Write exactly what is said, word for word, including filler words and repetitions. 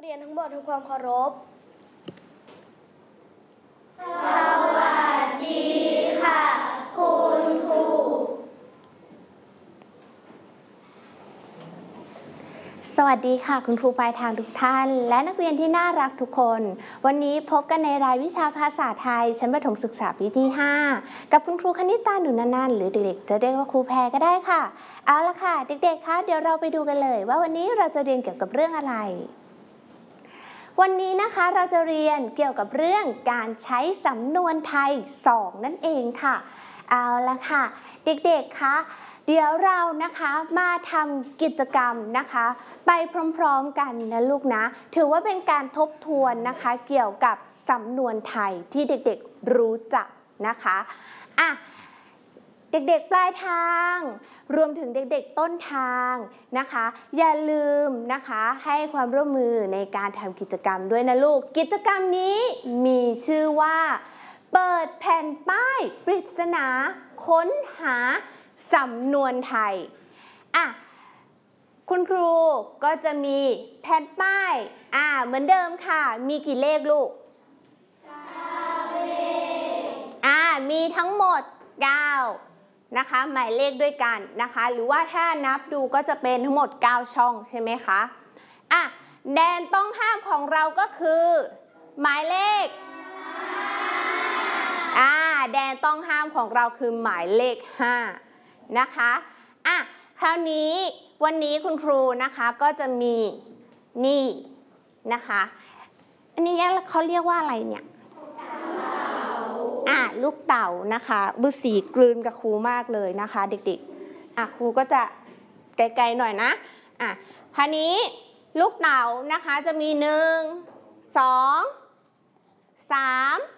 รียนทั้งหมดทำความเคารพสวัสดีค่ะคุณครูสวัสดีค่ะคุณครูปลายทางทุกท่านและนักเรียนที่น่ารักทุกคนวันนี้พบกันในรายวิชาภาษาไทยชั้นประถมศึกษาปีที่ห้ากับคุณครูคณิตาหนุนันท์หรือเด็กๆจะเรียกว่าครูแพรก็ได้ค่ะเอาละค่ะเด็กๆคะเดี๋ยวเราไปดูกันเลยว่าวันนี้เราจะเรียนเกี่ยวกับเรื่องอะไรวันนี้นะคะเราจะเรียนเกี่ยวกับเรื่องการใช้สำนวนไทยสองนั่นเองค่ะเอาละค่ะเด็กๆคะเดี๋ยวเรานะคะมาทำกิจกรรมนะคะไปพร้อมๆกันนะลูกนะถือว่าเป็นการทบทวนนะคะเกี่ยวกับสำนวนไทยที่เด็กๆรู้จักนะคะอ่ะเด็กๆปลายทางรวมถึงเด็กๆต้นทางนะคะอย่าลืมนะคะให้ความร่วมมือในการทำกิจกรรมด้วยนะลูกกิจกรรมนี้มีชื่อว่าเปิดแผ่นป้ายปริศนาค้นหาสำนวนไทยอ่ะคุณครูก็จะมีแผ่นป้ายอ่ะเหมือนเดิมค่ะมีกี่เลขลูกเก้าเลขอ่ะมีทั้งหมดเก้านะคะหมายเลขด้วยกันนะคะหรือว่าถ้านับดูก็จะเป็นทั้งหมดเก้าช่องใช่ไหมคะอ่ะแดนต้องห้ามของเราก็คือหมายเลขอ่าแดนต้องห้ามของเราคือหมายเลขห้านะคะอ่ะคราวนี้วันนี้คุณครูนะคะก็จะมีนี่นะคะอันนี้เขาเรียกว่าอะไรเนี่ยอ่ะลูกเต๋านะคะบุษีกลืนกับครูมากเลยนะคะเด็กๆอ่ะครูก็จะไกลๆหน่อยนะอ่ะคราวนี้ลูกเต๋านะคะจะมีหนึ่งสองสาม